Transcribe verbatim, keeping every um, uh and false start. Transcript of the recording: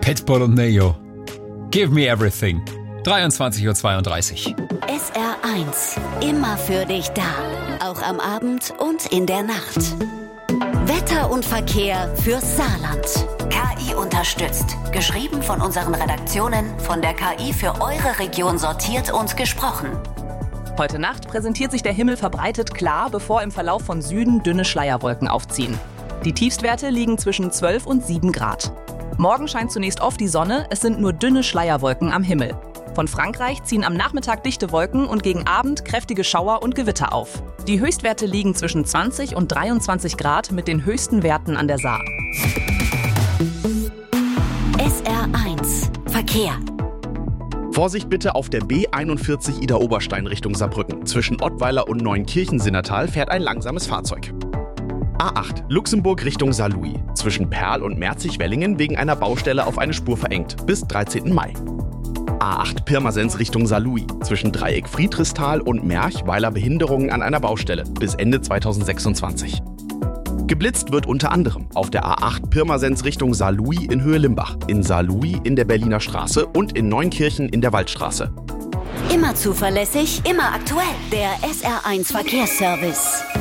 Pitbull und Neo. Give me everything. dreiundzwanzig Uhr zweiunddreißig. S R eins. Immer für dich da. Auch am Abend und in der Nacht. Wetter und Verkehr fürs Saarland. K I unterstützt. Geschrieben von unseren Redaktionen, von der K I für eure Region sortiert und gesprochen. Heute Nacht präsentiert sich der Himmel verbreitet klar, bevor im Verlauf von Süden dünne Schleierwolken aufziehen. Die Tiefstwerte liegen zwischen zwölf und sieben Grad. Morgen scheint zunächst oft die Sonne, es sind nur dünne Schleierwolken am Himmel. Von Frankreich ziehen am Nachmittag dichte Wolken und gegen Abend kräftige Schauer und Gewitter auf. Die Höchstwerte liegen zwischen zwanzig und dreiundzwanzig Grad mit den höchsten Werten an der Saar. S R eins. Verkehr. Vorsicht bitte auf der B einundvierzig Idar-Oberstein Richtung Saarbrücken. Zwischen Ottweiler und Neunkirchen-Sinnertal fährt ein langsames Fahrzeug. A acht Luxemburg Richtung Saarlouis. Zwischen Perl und Merzig-Wellingen wegen einer Baustelle auf eine Spur verengt. Bis dreizehnten Mai. A acht Pirmasens Richtung Saarlouis. Zwischen Dreieck Friedrichsthal und Merch weiler Behinderungen an einer Baustelle. Bis Ende zweitausendsechsundzwanzig. Geblitzt wird unter anderem auf der A acht Pirmasens Richtung Saarlouis in Höhe Limbach, in Saarlouis in der Berliner Straße und in Neunkirchen in der Waldstraße. Immer zuverlässig, immer aktuell. Der S R eins Verkehrsservice.